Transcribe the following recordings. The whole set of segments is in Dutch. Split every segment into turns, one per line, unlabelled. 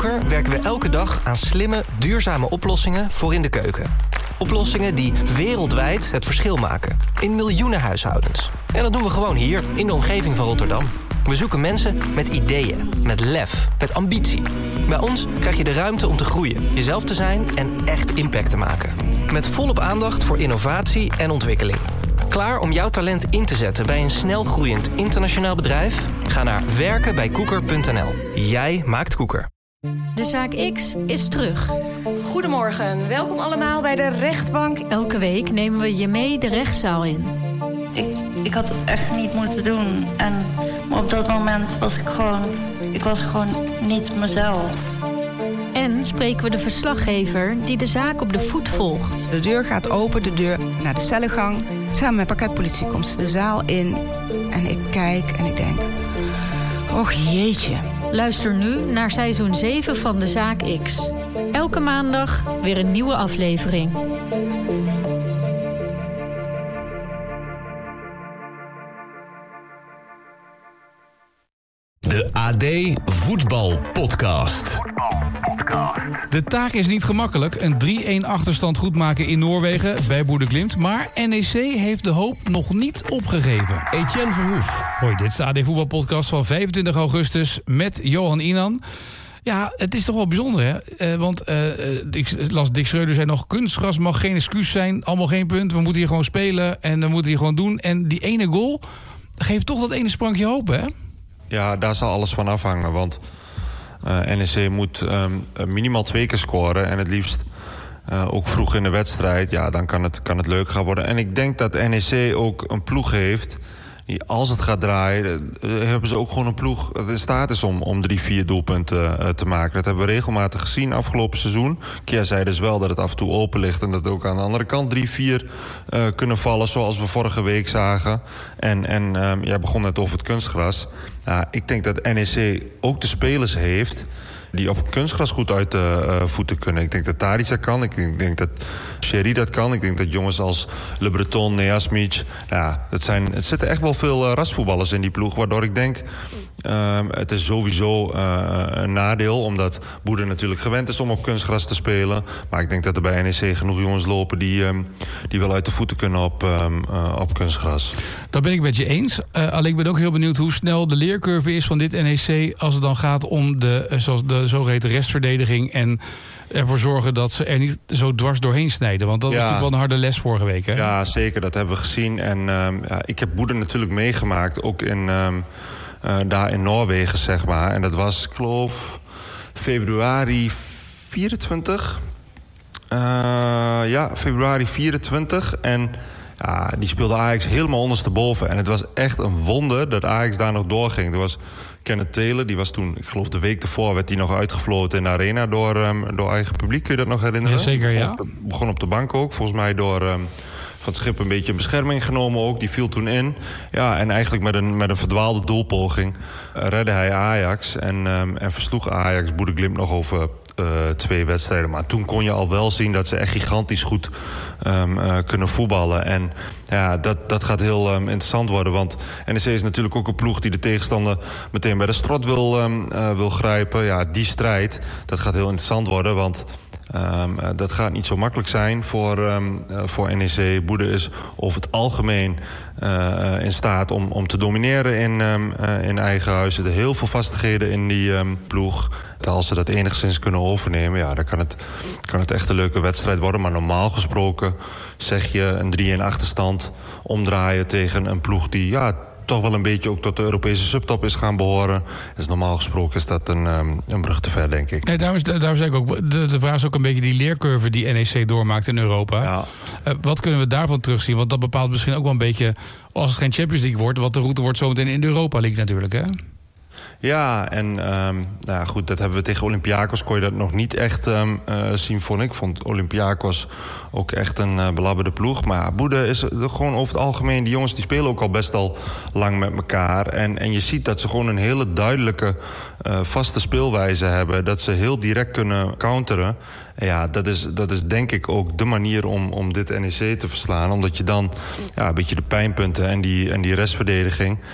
Koeker werken we elke dag aan slimme, duurzame oplossingen voor in de keuken. Oplossingen die wereldwijd het verschil maken. In miljoenen huishoudens. En dat doen we gewoon hier, in de omgeving van Rotterdam. We zoeken mensen met ideeën, met lef, met ambitie. Bij ons krijg je de ruimte om te groeien, jezelf te zijn en echt impact te maken. Met volop aandacht voor innovatie en ontwikkeling. Klaar om jouw talent in te zetten bij een snel groeiend internationaal bedrijf? Ga naar werkenbijkoeker.nl. Jij maakt Koeker.
De zaak X is terug.
Goedemorgen, welkom allemaal bij de rechtbank.
Elke week nemen we je mee de rechtszaal in.
Ik had het echt niet moeten doen. Maar op dat moment was ik was gewoon niet mezelf.
En spreken we de verslaggever die de zaak op de voet volgt.
De deur gaat open, de deur naar de cellengang. Samen met pakketpolitie komt ze de zaal in. En ik kijk en ik denk, och jeetje.
Luister nu naar seizoen 7 van de zaak X. Elke maandag weer een nieuwe aflevering.
De AD Voetbal Podcast.
De taak is niet gemakkelijk. Een 3-1 achterstand goedmaken in Noorwegen bij Bode Glimt. Maar NEC heeft de hoop nog niet opgegeven.
Etienne Verhoef.
Hoi, dit is de AD Voetbal Podcast van 25 augustus met Johan Inan. Ja, het is toch wel bijzonder, hè? Want ik las Dick Schreuder zei nog, kunstgras mag geen excuus zijn. Allemaal geen punt. We moeten hier gewoon spelen en we moeten hier gewoon doen. En die ene goal geeft toch dat ene sprankje hoop, hè?
Ja, daar zal alles van afhangen. Want NEC moet minimaal 2 keer scoren. En het liefst ook vroeg in de wedstrijd. Ja, dan kan het leuk gaan worden. En ik denk dat NEC ook een ploeg heeft die, als het gaat draaien, hebben ze ook gewoon een ploeg dat in staat is om 3-4 doelpunten te maken. Dat hebben we regelmatig gezien afgelopen seizoen. Keer zei dus wel dat het af en toe open ligt en dat ook aan de andere kant 3-4 kunnen vallen, zoals we vorige week zagen. En jij begon net over het kunstgras. Ik denk dat NEC ook de spelers heeft die op kunstgras goed uit de voeten kunnen. Ik denk dat Tadic dat kan. Ik denk dat Sherry dat kan. Ik denk dat jongens als Le Breton, Neasmic, het zitten echt wel veel rasvoetballers in die ploeg, waardoor ik denk, het is sowieso een nadeel, omdat Bode natuurlijk gewend is om op kunstgras te spelen. Maar ik denk dat er bij NEC genoeg jongens lopen die wel uit de voeten kunnen op kunstgras.
Dat ben ik met je eens. Alleen ik ben ook heel benieuwd hoe snel de leercurve is van dit NEC als het dan gaat om de zogeheten restverdediging en ervoor zorgen dat ze er niet zo dwars doorheen snijden. Want dat is natuurlijk wel een harde les vorige week, hè? Ja,
zeker. Dat hebben we gezien. En ik heb Bode natuurlijk meegemaakt, ook daar in Noorwegen, zeg maar. En dat was, ik geloof, februari 24. Februari 24. En die speelde Ajax helemaal ondersteboven. En het was echt een wonder dat Ajax daar nog doorging. Er was Kenneth Taylor, die was toen, ik geloof de week ervoor, werd hij nog uitgefloten in de arena door eigen publiek. Kun je dat nog herinneren?
Ja, zeker, ja.
Begon op de bank ook, volgens mij door van het schip een beetje in bescherming genomen ook. Die viel toen in. Ja, en eigenlijk met een verdwaalde doelpoging redde hij Ajax en versloeg Ajax Bode Glimt nog over 2 wedstrijden. Maar toen kon je al wel zien dat ze echt gigantisch goed kunnen voetballen. En ja, dat gaat heel interessant worden. Want NEC is natuurlijk ook een ploeg die de tegenstander meteen bij de strot wil grijpen. Ja, die strijd, dat gaat heel interessant worden. Want dat gaat niet zo makkelijk zijn voor NEC. Bode is over het algemeen in staat om te domineren in eigen huis. Er zitten heel veel vastigheden in die ploeg. Als ze dat enigszins kunnen overnemen, ja, dan kan het echt een leuke wedstrijd worden. Maar normaal gesproken zeg je een 3-1 achterstand omdraaien tegen een ploeg die toch wel een beetje ook tot de Europese subtop is gaan behoren. Dus normaal gesproken is dat een brug te ver, denk ik.
Ja, daarom zeg ik ook, de vraag is ook een beetje die leercurve die NEC doormaakt in Europa. Ja. Wat kunnen we daarvan terugzien? Want dat bepaalt misschien ook wel een beetje, als het geen Champions League wordt, wat de route wordt zometeen in de Europa League natuurlijk, hè?
Ja, en goed, dat hebben we tegen Olympiakos, kon je dat nog niet echt zien, vond ik. Ik vond Olympiakos ook echt een belabberde ploeg. Maar Bode is gewoon over het algemeen, die jongens die spelen ook al best al lang met elkaar. En je ziet dat ze gewoon een hele duidelijke vaste speelwijze hebben. Dat ze heel direct kunnen counteren. Ja, dat is denk ik ook de manier om dit NEC te verslaan. Omdat je dan een beetje de pijnpunten en die restverdediging,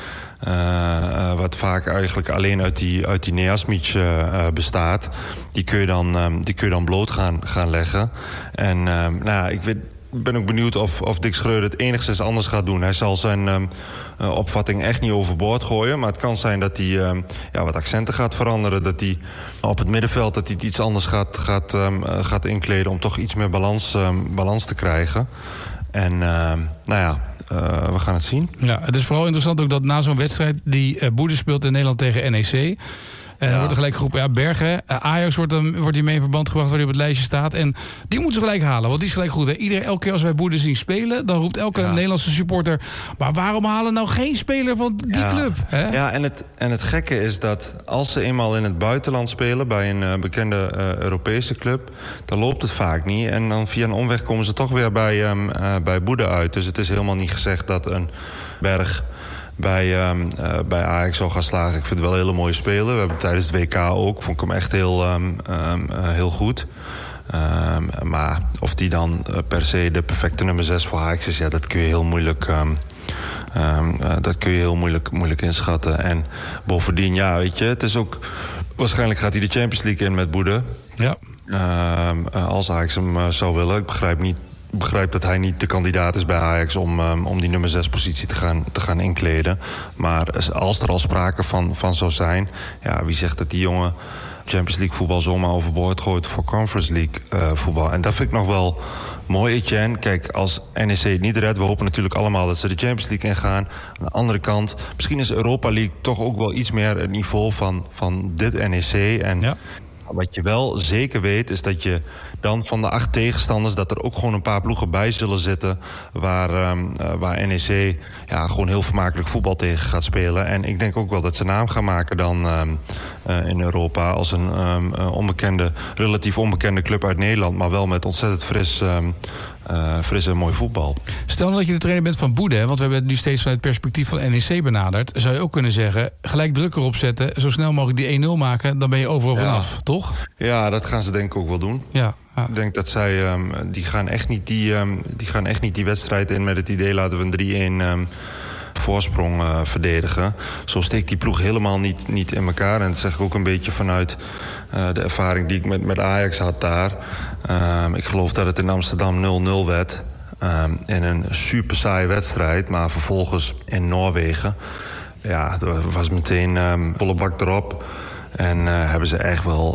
wat vaak eigenlijk alleen uit die Neasmic bestaat. Die kun je dan bloot gaan leggen. En ik ben ook benieuwd of Dick Schreuder het enigszins anders gaat doen. Hij zal zijn opvatting echt niet overboord gooien. Maar het kan zijn dat hij wat accenten gaat veranderen. Dat hij op het middenveld dat hij het iets anders gaat inkleden... om toch iets meer balans te krijgen. En we gaan het zien.
Ja, het is vooral interessant ook dat na zo'n wedstrijd... die Boede speelt in Nederland tegen NEC... En dan wordt er gelijk geroepen, Bergen, Ajax wordt hiermee in verband gebracht waar hij op het lijstje staat. En die moeten ze gelijk halen, want die is gelijk goed. Hè? Elke keer als wij Boede zien spelen, dan roept elke Nederlandse supporter... maar waarom halen nou geen speler van die club? Hè?
Ja, en het gekke is dat als ze eenmaal in het buitenland spelen... bij een bekende Europese club, dan loopt het vaak niet. En dan via een omweg komen ze toch weer bij Boede uit. Dus het is helemaal niet gezegd dat een Berg... bij Ajax zal gaan slagen. Ik vind het wel een hele mooie speler. We hebben tijdens het WK ook. Vond ik hem echt heel goed. Maar of die dan per se de perfecte nummer 6 voor Ajax is... dat kun je heel moeilijk inschatten. En bovendien, het is ook... Waarschijnlijk gaat hij de Champions League in met Boede.
Ja.
Als Ajax hem zou willen. Ik begrijp dat hij niet de kandidaat is bij Ajax om die nummer 6 positie te gaan inkleden. Maar als er al sprake van zou zijn... wie zegt dat die jongen Champions League voetbal zomaar overboord gooit voor Conference League voetbal? En dat vind ik nog wel mooi, Etienne. Kijk, als NEC het niet redt, we hopen natuurlijk allemaal dat ze de Champions League ingaan. Aan de andere kant, misschien is Europa League toch ook wel iets meer het niveau van dit NEC. En wat je wel zeker weet, is dat je dan van de 8 tegenstanders... dat er ook gewoon een paar ploegen bij zullen zitten... waar NEC gewoon heel vermakelijk voetbal tegen gaat spelen. En ik denk ook wel dat ze naam gaan maken dan in Europa... als een relatief onbekende club uit Nederland... maar wel met ontzettend fris en mooi voetbal.
Stel nou dat je de trainer bent van Boede... want we hebben het nu steeds vanuit het perspectief van NEC benaderd... zou je ook kunnen zeggen, gelijk druk erop zetten... zo snel mogelijk die 1-0 maken, dan ben je overal vanaf, toch?
Ja, dat gaan ze denk ik ook wel doen.
Ja.
Ik denk dat zij... die gaan echt niet die wedstrijd in met het idee... laten we een 3-1 voorsprong verdedigen. Zo steekt die ploeg helemaal niet in elkaar. En dat zeg ik ook een beetje vanuit de ervaring die ik met Ajax had daar. Ik geloof dat het in Amsterdam 0-0 werd. In een super saaie wedstrijd. Maar vervolgens in Noorwegen... er was meteen volle bak erop. En hebben ze echt wel...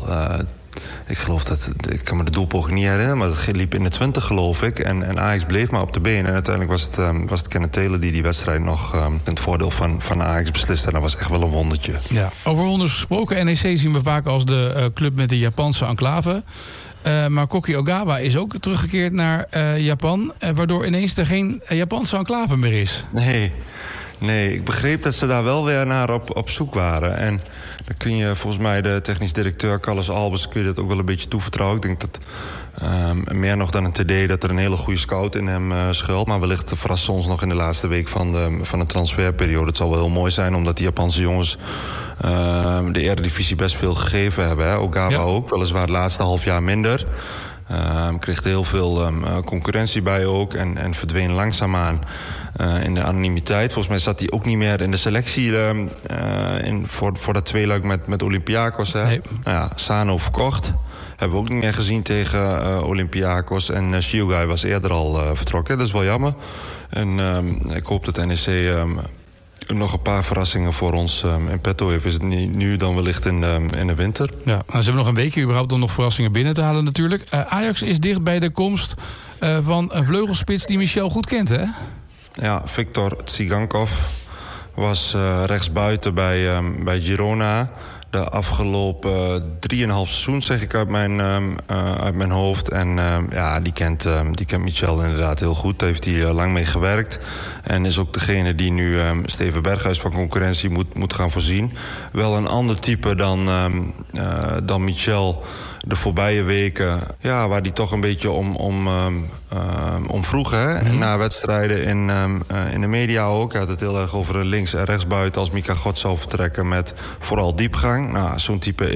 ik kan me de doelpoging niet herinneren... maar het liep in de 20, geloof ik. En Ajax bleef maar op de been. En uiteindelijk was het Kenneth Taylor die wedstrijd nog... in het voordeel van Ajax besliste. En dat was echt wel een wondertje. Ja.
Over wonders gesproken. NEC zien we vaak als de club met de Japanse enclave. Maar Koki Ogawa is ook teruggekeerd naar Japan... waardoor ineens er geen Japanse enclave meer is.
Nee, ik begreep dat ze daar wel weer naar op zoek waren. En dan kun je volgens mij de technisch directeur Carlos Albers... kun je dat ook wel een beetje toevertrouwen. Ik denk dat meer nog dan een TD... dat er een hele goede scout in hem schuilt. Maar wellicht verrast ze ons nog in de laatste week van de transferperiode. Het zal wel heel mooi zijn, omdat die Japanse jongens... de Eredivisie best veel gegeven hebben. Hè? Ogawa ook, weliswaar het laatste half jaar minder... kreeg er heel veel concurrentie bij ook en verdween langzaamaan in de anonimiteit. Volgens mij zat hij ook niet meer in de selectie voor dat tweeluik met Olympiakos. Hè? Nee. Sano verkocht. Hebben we ook niet meer gezien tegen Olympiakos. En Shiugai was eerder al vertrokken. Dat is wel jammer. En ik hoop dat NEC... nog een paar verrassingen voor ons in petto heeft. Is het niet nu dan wellicht in de winter? Ja,
nou, ze hebben nog een weekje überhaupt om nog verrassingen binnen te halen natuurlijk. Ajax is dicht bij de komst van een vleugelspits die Michel goed kent, hè?
Ja, Viktor Tsigankov was rechtsbuiten bij Girona. De afgelopen 3,5 seizoen, zeg ik uit mijn hoofd. En die kent Michel inderdaad heel goed. Daar heeft hij lang mee gewerkt. En is ook degene die nu Steven Berghuis van concurrentie moet gaan voorzien. Wel een ander type dan Michel de voorbije weken. Ja, waar die toch een beetje om vroeg. Hè? Na wedstrijden in de media ook. Hij had het heel erg over links- en rechtsbuiten als Mika God zou vertrekken met vooral diepgang. Nou, zo'n type is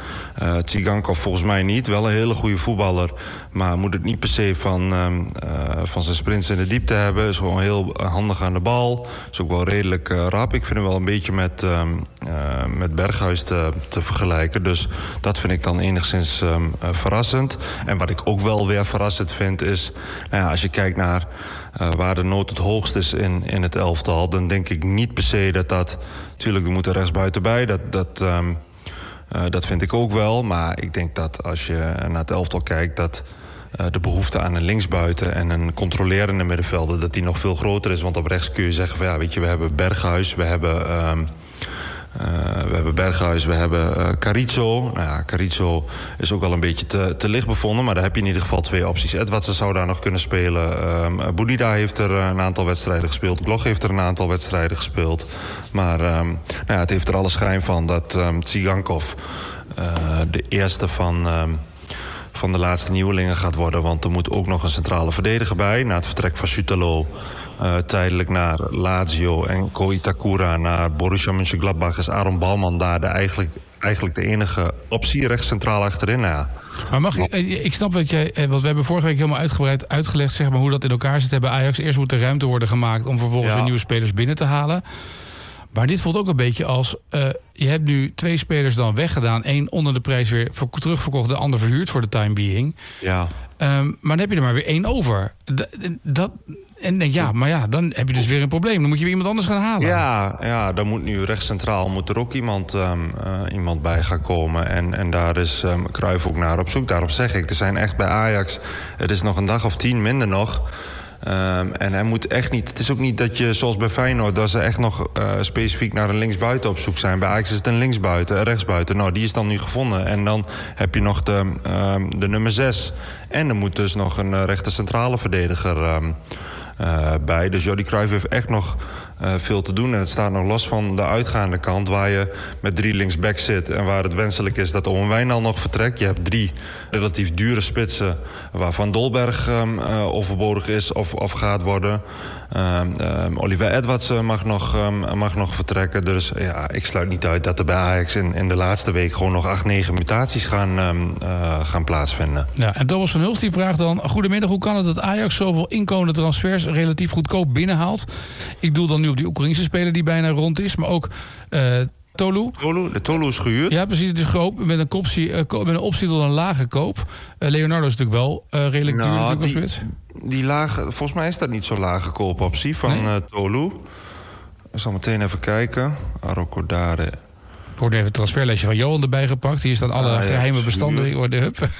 Tsigankov volgens mij niet. Wel een hele goede voetballer. Maar moet het niet per se van zijn sprints in de diepte hebben. Is gewoon heel handig aan de bal. Is ook wel redelijk rap. Ik vind hem wel een beetje met Berghuis te vergelijken. Dus dat vind ik dan enigszins verrassend. En wat ik ook wel weer verrassend vind is... als je kijkt naar waar de nood het hoogst is in het elftal... dan denk ik niet per se dat... Tuurlijk, er moet er rechtsbuiten bij. Dat vind ik ook wel. Maar ik denk dat als je naar het elftal kijkt... dat de behoefte aan een linksbuiten en een controlerende middenvelder... dat die nog veel groter is. Want op rechts kun je zeggen van... we hebben Berghuis, we hebben Berghuis, we hebben Carrizo. Nou ja, Carrizo is ook wel een beetje te licht bevonden... maar daar heb je in ieder geval 2 opties. Edwardsen zou daar nog kunnen spelen. Boudida heeft er een aantal wedstrijden gespeeld. Gloch heeft er een aantal wedstrijden gespeeld. Maar het heeft er alle schijn van dat Tsigankov... de eerste van de laatste nieuwelingen gaat worden. Want er moet ook nog een centrale verdediger bij. Na het vertrek van Sütalo... tijdelijk naar Lazio en Ko Itakura naar Borussia Mönchengladbach... is Aaron Bouwman daar eigenlijk de enige optie, rechts centraal achterin. Ja.
Maar ik snap dat jij, want we hebben vorige week helemaal uitgebreid uitgelegd... zeg maar, hoe dat in elkaar zit bij Ajax. Eerst moet er ruimte worden gemaakt om vervolgens weer nieuwe spelers binnen te halen. Maar dit voelt ook een beetje als... je hebt nu 2 spelers dan weggedaan. 1 onder de prijs weer terugverkocht, de ander verhuurd voor de time being.
Ja.
Maar dan heb je er maar weer 1 over. Dan heb je dus weer een probleem. Dan moet je weer iemand anders gaan halen.
Ja, dan moet nu rechtscentraal moet er ook iemand bij gaan komen. En daar is Cruijff ook naar op zoek. Daarom zeg ik, er zijn echt bij Ajax... het is nog een dag of 10 minder nog... en hij moet echt niet... Het is ook niet dat je, zoals bij Feyenoord... dat ze echt nog specifiek naar een linksbuiten op zoek zijn. Bij Ajax is het een linksbuiten, een rechtsbuiten. Nou, die is dan nu gevonden. En dan heb je nog de nummer 6. En er moet dus nog een rechter centrale verdediger... bij. Dus Jordi Cruijff heeft echt nog veel te doen. En het staat nog los van de uitgaande kant... waar je met 3 linksbacks zit... en waar het wenselijk is dat Owen Wijnald nog vertrekt. Je hebt 3 relatief dure spitsen... waarvan Dolberg overbodig is of gaat worden. Oliver Edwardsen mag nog vertrekken. Dus ja, ik sluit niet uit dat er bij Ajax in de laatste week... gewoon nog 8-9 mutaties gaan plaatsvinden.
Ja, en Thomas van Hulst die vraagt dan... Goedemiddag, hoe kan het dat Ajax zoveel inkomende transfers... relatief goedkoop binnenhaalt? Ik doel dan nu op die Oekraïnse speler die bijna rond is... maar ook Tolu.
Tolu is gehuurd.
Ja, precies. Het is goedkoop met een optie tot een lage koop. Leonardo is natuurlijk wel redelijk duur.
Die lage, volgens mij is dat niet zo'n lage koopoptie van Tolu. Ik zal meteen even kijken. Arokodare.
Er wordt even het transferlijstje van Johan erbij gepakt. Hier staan alle geheime bestanden.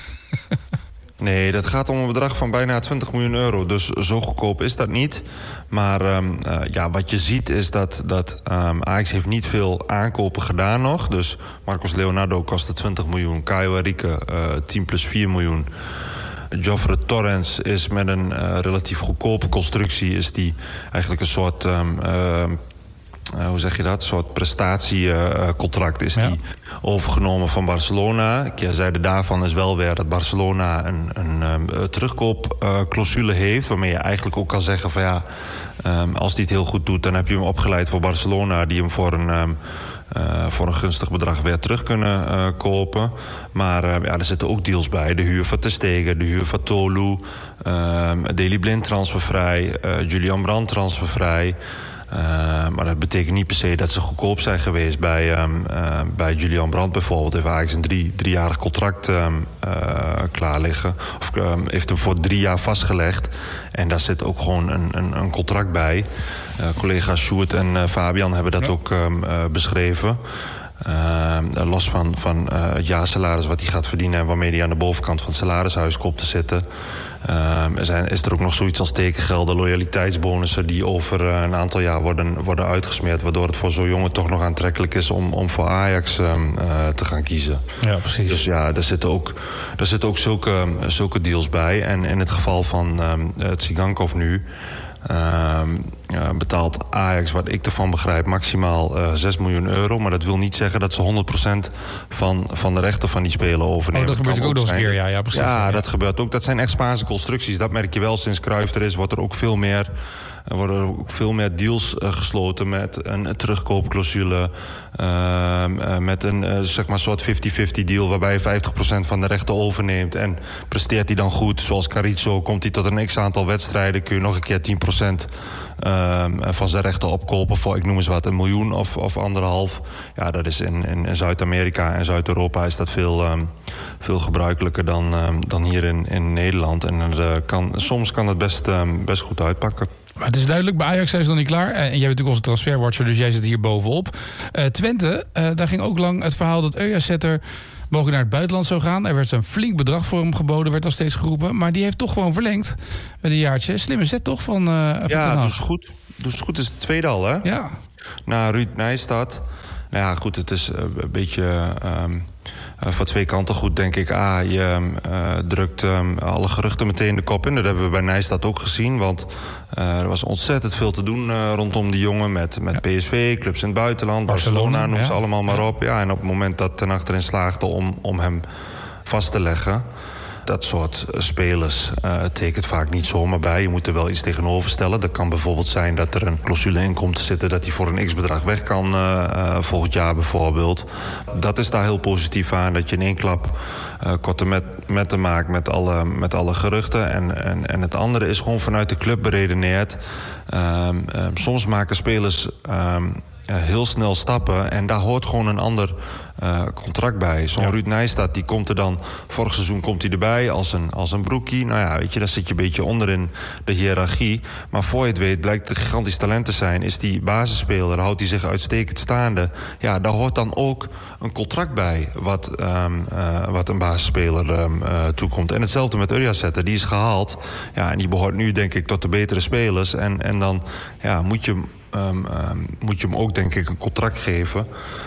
Nee, dat gaat om een bedrag van bijna 20 miljoen euro. Dus zo goedkoop is dat niet. Maar wat je ziet is dat Ajax heeft niet veel aankopen gedaan nog. Dus Marcos Leonardo kostte 20 miljoen. Caio Henrique 10 plus 4 miljoen. Joffre Torrens is met een relatief goedkope constructie... is die eigenlijk een soort... hoe zeg je dat? Een soort prestatiecontract is die overgenomen van Barcelona. De keerzijde daarvan is wel weer dat Barcelona een terugkoopclausule heeft... waarmee je eigenlijk ook kan zeggen van als die het heel goed doet... dan heb je hem opgeleid voor Barcelona... die hem voor een gunstig bedrag weer terug kunnen kopen. Maar er zitten ook deals bij. De huur van Ter Stegen, de huur van Tolu... Daley Blind transfervrij, Julian Brandt transfervrij... maar dat betekent niet per se dat ze goedkoop zijn geweest bij Julian Brandt bijvoorbeeld. Heeft Ajax een 3-jarig contract klaar liggen. Of heeft hem voor 3 jaar vastgelegd. En daar zit ook gewoon een contract bij. Collega's Sjoerd en Fabian hebben dat ook beschreven. Los van het jaarsalaris wat hij gaat verdienen... en waarmee hij aan de bovenkant van het salarishuis komt te zitten... is er ook nog zoiets als tekengelden, loyaliteitsbonussen... die over een aantal jaar worden uitgesmeerd... waardoor het voor zo'n jongen toch nog aantrekkelijk is om voor Ajax te gaan kiezen.
Ja, precies.
Dus ja, daar zitten ook zulke deals bij. En in het geval van Tsigankov nu... betaalt Ajax, wat ik ervan begrijp, maximaal 6 miljoen euro. Maar dat wil niet zeggen dat ze 100% van de rechten van die speler overnemen.
Dat gebeurt ook nog eens een keer, ja, precies.
Ja, dat gebeurt ook. Dat zijn echt Spaanse constructies. Dat merk je wel sinds Cruijff er is, wordt er ook veel meer Er worden ook veel meer deals gesloten met een terugkoopclausule. Met een zeg maar soort 50-50 deal waarbij je 50% van de rechten overneemt. En presteert hij dan goed, zoals Carrizo, komt hij tot een x-aantal wedstrijden, kun je nog een keer 10% van zijn rechten opkopen voor, ik noem eens wat, $1 miljoen of 1,5. Ja, dat is in Zuid-Amerika en Zuid-Europa is dat veel gebruikelijker dan hier in Nederland. En soms kan het best goed uitpakken.
Maar het is duidelijk, bij Ajax zijn ze nog niet klaar. En jij bent natuurlijk onze transferwatcher, dus jij zit hier bovenop. Twente, daar ging ook lang het verhaal dat Øyazater mogelijk naar het buitenland zou gaan. Er werd een flink bedrag voor hem geboden, werd al steeds geroepen. Maar die heeft toch gewoon verlengd met een jaartje. Slimme zet toch van Ten Hag.
Ja, dus goed is het tweede al, hè?
Ja.
Na Ruud Nijstad. Nou ja, goed, het is een beetje van twee kanten goed, denk ik. Je drukt alle geruchten meteen de kop in. Dat hebben we bij Nijstad ook gezien. Want er was ontzettend veel te doen rondom die jongen. Met PSV, clubs in het buitenland, Barcelona, noem ze allemaal maar op. Ja, en op het moment dat Ten Hag erin slaagde om hem vast te leggen, dat soort spelers tekent vaak niet zomaar bij. Je moet er wel iets tegenover stellen. Dat kan bijvoorbeeld zijn dat er een clausule in komt te zitten, dat hij voor een x-bedrag weg kan volgend jaar bijvoorbeeld. Dat is daar heel positief aan, dat je in één klap korte metten maakt met alle geruchten. En het andere is gewoon vanuit de club beredeneerd. Soms maken spelers heel snel stappen en daar hoort gewoon een ander contract bij. Zo'n Ruud Nijstad, die komt er dan, vorig seizoen komt hij erbij als een broekie. Nou ja, weet je, daar zit je een beetje onder in de hiërarchie. Maar voor je het weet, blijkt het een gigantisch talent te zijn. Is die basisspeler, houdt hij zich uitstekend staande. Ja, daar hoort dan ook een contract bij wat een basisspeler toekomt. En hetzelfde met Øyazater, die is gehaald. Ja, en die behoort nu denk ik tot de betere spelers. En dan moet je hem ook denk ik een contract geven.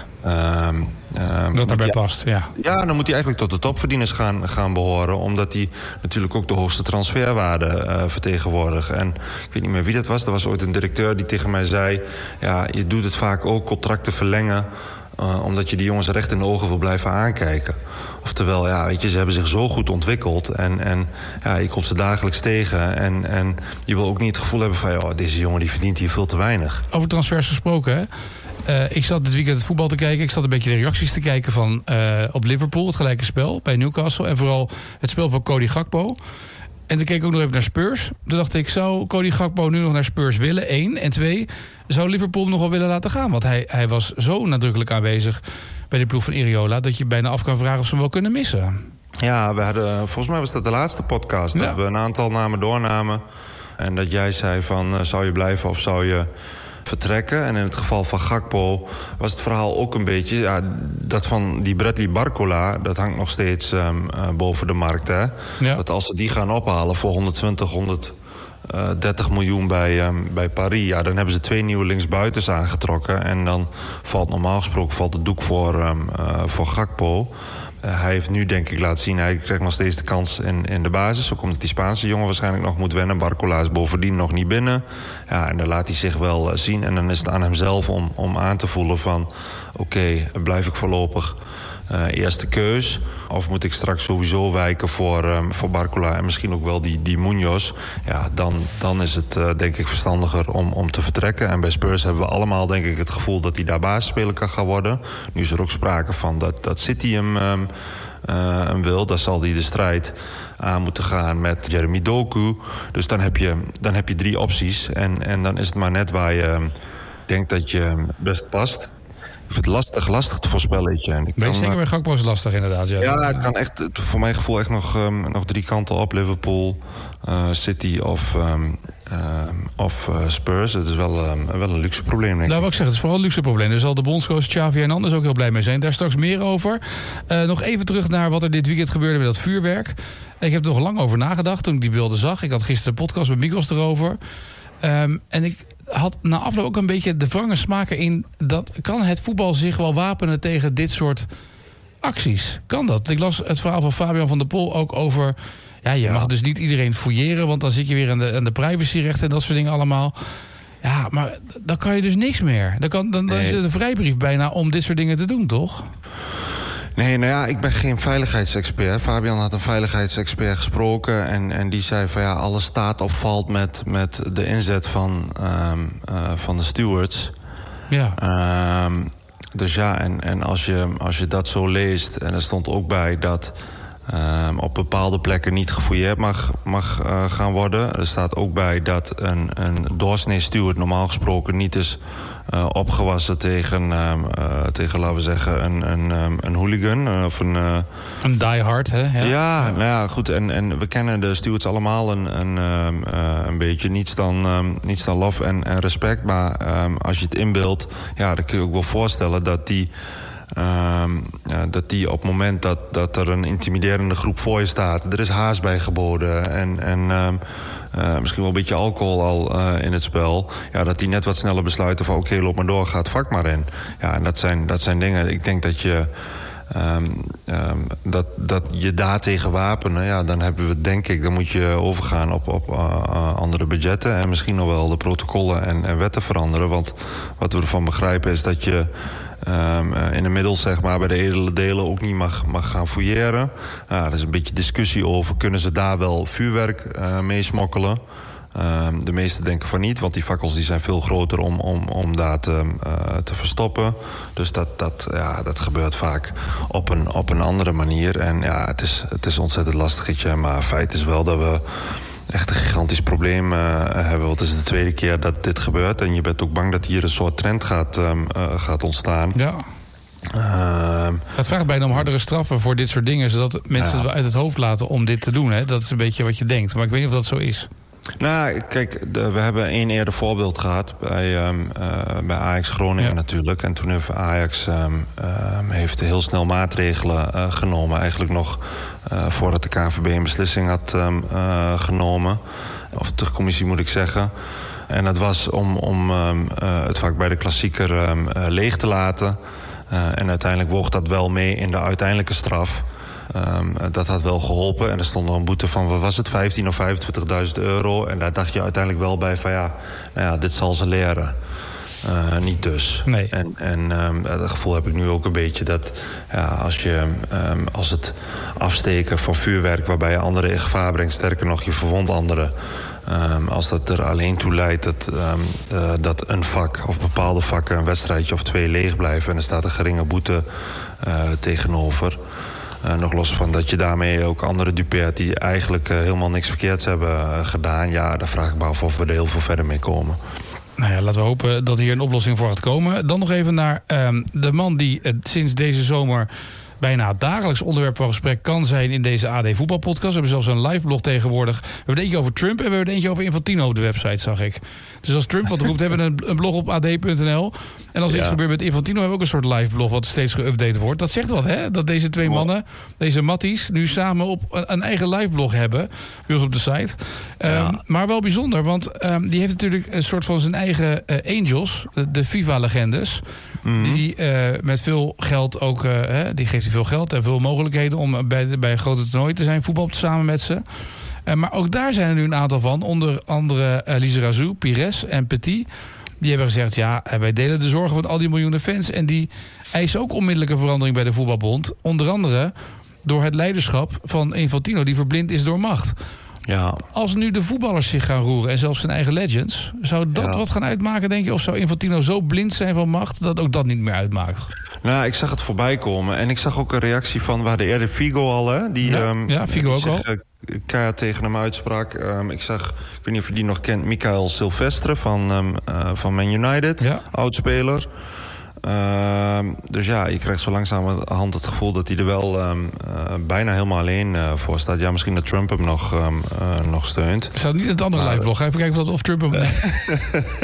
Dat daarbij past, ja.
Ja, dan moet hij eigenlijk tot de topverdieners gaan behoren, omdat hij natuurlijk ook de hoogste transferwaarde vertegenwoordigt. En ik weet niet meer wie dat was. Er was ooit een directeur die tegen mij zei, ja, je doet het vaak ook contracten verlengen omdat je die jongens recht in de ogen wil blijven aankijken. Oftewel, ja, weet je, ze hebben zich zo goed ontwikkeld en je komt ze dagelijks tegen en je wil ook niet het gevoel hebben van, deze jongen die verdient hier veel te weinig.
Over transfers gesproken, hè? Ik zat dit weekend het voetbal te kijken. Ik zat een beetje de reacties te kijken van op Liverpool, het gelijke spel bij Newcastle. En vooral het spel van Cody Gakpo. En toen keek ik ook nog even naar Spurs. Toen dacht ik, zou Cody Gakpo nu nog naar Spurs willen? 1. En 2, zou Liverpool hem nog wel willen laten gaan? Want hij was zo nadrukkelijk aanwezig bij de ploeg van Iriola dat je bijna af kan vragen of ze hem wel kunnen missen.
Ja, we hadden, volgens mij was dat de laatste podcast, dat we een aantal namen doornamen. En dat jij zei van, zou je blijven of zou je vertrekken? En in het geval van Gakpo was het verhaal ook een beetje, dat van die Bradley Barcola, dat hangt nog steeds boven de markt. Hè? Ja. Dat als ze die gaan ophalen voor 130 miljoen bij Paris, dan hebben ze 2 nieuwe linksbuitens aangetrokken. En dan valt normaal gesproken het doek voor Gakpo. Hij heeft nu denk ik laten zien, hij krijgt nog steeds de kans in de basis. Ook omdat die Spaanse jongen waarschijnlijk nog moet wennen. Barcola is bovendien nog niet binnen. Ja, en dan laat hij zich wel zien. En dan is het aan hemzelf om aan te voelen van, oké, blijf ik voorlopig eerste keus? Of moet ik straks sowieso wijken voor Barcola en misschien ook wel die Munoz? Ja, dan is het denk ik verstandiger om te vertrekken. En bij Spurs hebben we allemaal denk ik het gevoel dat hij daar basisspeler kan gaan worden. Nu is er ook sprake van dat City hem wil. Dan zal hij de strijd aan moeten gaan met Jeremy Doku. Dus dan heb je 3 opties. En dan is het maar net waar je denkt dat je best past. Ik vind het lastig te voorspellen.
Zeker bij Gakpo is het lastig inderdaad.
Ja, het kan echt, voor mijn gevoel echt nog 3 kanten op. Liverpool, City of Spurs. Het is wel een luxe probleem, denk ik.
Nou, wat ik zeg, het is vooral een luxe probleem. Daar zal de bondscoach Xavi Hernandez ook heel blij mee zijn. Daar straks meer over. Nog even terug naar wat er dit weekend gebeurde met dat vuurwerk. Ik heb er nog lang over nagedacht toen ik die beelden zag. Ik had gisteren een podcast met Mikos erover. En ik had na afloop ook een beetje de wrange smaak in. Dat kan het voetbal zich wel wapenen tegen dit soort acties? Kan dat? Ik las het verhaal van Fabian van der Pol ook over. Ja, je mag dus niet iedereen fouilleren, want dan zit je weer aan de privacyrechten en dat soort dingen allemaal. Ja, maar dan kan je dus niks meer. Dan is het een vrijbrief bijna om dit soort dingen te doen, toch?
Nee, nou ja, ik ben geen veiligheidsexpert. Fabian had een veiligheidsexpert gesproken en die zei van ja, alles staat of valt met de inzet van de stewards.
Ja.
Dus ja, en als je dat zo leest, en er stond ook bij dat op bepaalde plekken niet gefouilleerd mag gaan worden. Er staat ook bij dat een doorsnee steward normaal gesproken niet is opgewassen tegen, laten we zeggen, een hooligan. Of een
diehard, hè?
Ja, nou ja, goed. En we kennen de stewards allemaal een beetje niets dan lof en respect. Maar als je het inbeeldt, ja, dan kun je ook wel voorstellen dat die op het moment dat er een intimiderende groep voor je staat, er is haast bij geboden en misschien wel een beetje alcohol al in het spel, ja, dat die net wat sneller besluiten van oké, loop maar door, ga het vak maar in. Ja, en dat zijn dingen. Ik denk dat je dat je daartegen wapenen, ja, dan hebben we, denk ik, dan moet je overgaan op andere budgetten en misschien nog wel de protocollen en wetten veranderen. Want wat we ervan begrijpen is dat je in de middels, zeg maar, bij de edele delen ook niet mag gaan fouilleren. Er is een beetje discussie over, kunnen ze daar wel vuurwerk mee smokkelen? De meesten denken van niet, want die fakkels die zijn veel groter om daar te verstoppen. Dus dat gebeurt vaak op een andere manier. En ja, het is ontzettend lastig. Maar feit is wel dat we echt een gigantisch probleem hebben. Want het is de tweede keer dat dit gebeurt. En je bent ook bang dat hier een soort trend gaat ontstaan.
Ja. Het vraagt bijna om hardere straffen voor dit soort dingen, zodat mensen het uit het hoofd laten om dit te doen. Hè? Dat is een beetje wat je denkt. Maar ik weet niet of dat zo is.
Nou, kijk, we hebben één eerder voorbeeld gehad bij Ajax Groningen natuurlijk. En toen heeft Ajax heeft heel snel maatregelen genomen. Eigenlijk nog voordat de KNVB een beslissing had genomen. Of de commissie, moet ik zeggen. En dat was om het vak bij de klassieker leeg te laten. En uiteindelijk woog dat wel mee in de uiteindelijke straf. Dat had wel geholpen. En er stond nog een boete van, wat was het, 15.000 of 25.000 euro. En daar dacht je uiteindelijk wel bij van ja, dit zal ze leren. Niet dus.
Nee.
En dat gevoel heb ik nu ook een beetje dat als het afsteken van vuurwerk waarbij je anderen in gevaar brengt, sterker nog, je verwondt anderen. Als dat er alleen toe leidt dat een vak of bepaalde vakken een wedstrijdje of 2 leeg blijven en er staat een geringe boete tegenover. Nog los van dat je daarmee ook anderen dupeert die eigenlijk helemaal niks verkeerds hebben gedaan. Ja, daar vraag ik me af of we er heel veel verder mee komen.
Nou ja, laten we hopen dat hier een oplossing voor gaat komen. Dan nog even naar de man die sinds deze zomer bijna het dagelijks onderwerp van gesprek kan zijn in deze AD Voetbalpodcast. We hebben zelfs een live blog tegenwoordig. We hebben er eentje over Trump en we hebben er eentje over Infantino op de website, zag ik. Dus als Trump wat roept, hebben we een blog op ad.nl. En als iets gebeurt met Infantino, hebben we ook een soort live blog wat steeds geüpdate wordt. Dat zegt wat, hè? Dat deze twee mannen, deze matties, nu samen op een eigen live blog hebben. Bij ons op de site. Maar wel bijzonder, want die heeft natuurlijk een soort van zijn eigen angels, de FIFA-legendes. Mm-hmm. Die met veel geld ook, die geeft hij veel geld en veel mogelijkheden om bij grote toernooien te zijn, voetbal samen met ze. Maar ook daar zijn er nu een aantal van, onder andere Lizarazu, Pires en Petit. Die hebben gezegd, ja, wij delen de zorgen van al die miljoenen fans. En die eisen ook onmiddellijke verandering bij de voetbalbond. Onder andere door het leiderschap van Infantino, die verblind is door macht. Ja. Als nu de voetballers zich gaan roeren en zelfs zijn eigen legends, zou dat wat gaan uitmaken, denk je? Of zou Infantino zo blind zijn van macht dat ook dat niet meer uitmaakt? Nou, ik zag het voorbij komen. En ik zag ook een reactie van, we hadden eerder Figo al, hè? Figo ook al.
Keihard tegen hem uitsprak. Ik weet niet of je die nog kent, Michael Silvestre van Man United, oudspeler. Dus ja, je krijgt zo langzamerhand het gevoel dat hij er wel bijna helemaal alleen voor staat. Ja, misschien dat Trump hem nog steunt.
Zou niet het andere live blog? Even kijken of Trump hem